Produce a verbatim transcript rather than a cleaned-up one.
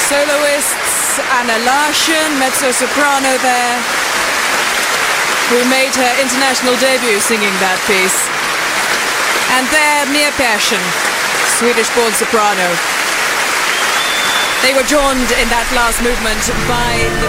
soloists, Anna Larsson, mezzo-soprano there, who made her international debut singing that piece. And there, Mia Persson, Swedish-born soprano. They were joined in that last movement by the